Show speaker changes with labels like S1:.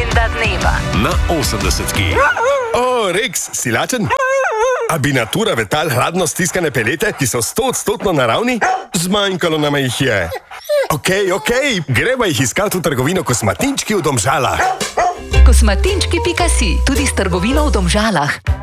S1: Legenda dneva
S2: na 80-ki.
S3: O, Rex, si lačen? A bi natura vetal hladno stiskane pelete, ki so 100% naravni? Zmanjkalo nam jih je. Okej, gremo jih iskati v trgovino Kosmatinčki v Domžalah.
S1: Kosmatinčki.si, tudi s trgovino v Domžalah.